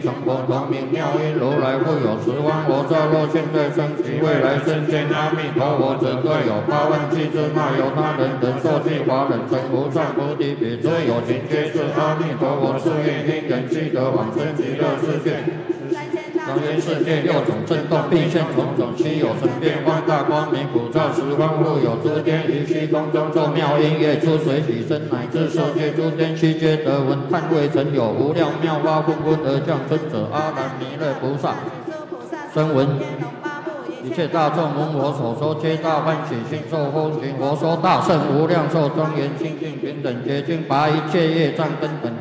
成佛光明妙音如来复有10万我娑罗现在生起未来生见阿弥陀佛者各有8万7支那由他人等受记华人成无上菩提比诸有情皆是阿弥陀佛誓愿因缘悉得往生极乐世界。当今世界6种震动，并现种种稀有神变幻大光明，普照10方复有诸天于虚空中奏妙音乐，出水起身，乃至受戒诸天悉皆得闻，叹未曾有无量妙法纷纷而降生者，阿难弥勒菩萨声闻。一切大众闻我所说，皆大欢喜心，受风行。我说大圣无量寿庄严清净平等洁净，拔一切业障根本。